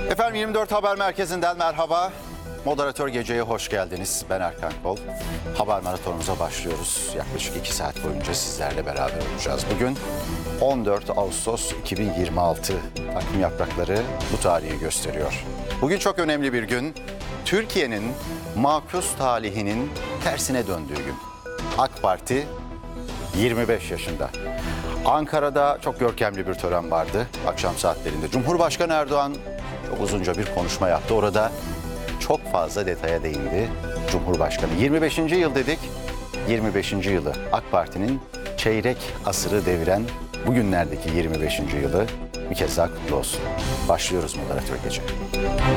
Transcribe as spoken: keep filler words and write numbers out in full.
Efendim yirmi dört Haber Merkezi'nden merhaba. Moderatör Gece'ye hoş geldiniz. Ben Erkan Kol. Haber maratonumuza başlıyoruz. Yaklaşık iki saat boyunca sizlerle beraber olacağız. Bugün on dört Ağustos iki bin yirmi altı. Takvim yaprakları bu tarihi gösteriyor. Bugün çok önemli bir gün. Türkiye'nin makus talihinin tersine döndüğü gün. AK Parti yirmi beş yaşında. Ankara'da çok görkemli bir tören vardı akşam saatlerinde. Cumhurbaşkanı Erdoğan çok uzunca bir konuşma yaptı. Orada çok fazla detaya değindi Cumhurbaşkanı. yirmi beşinci yıl dedik, yirmi beşinci yılı AK Parti'nin çeyrek asırı deviren bugünlerdeki yirmi beşinci yılı bir kez daha kutlu olsun. Başlıyoruz Moderatör Gece.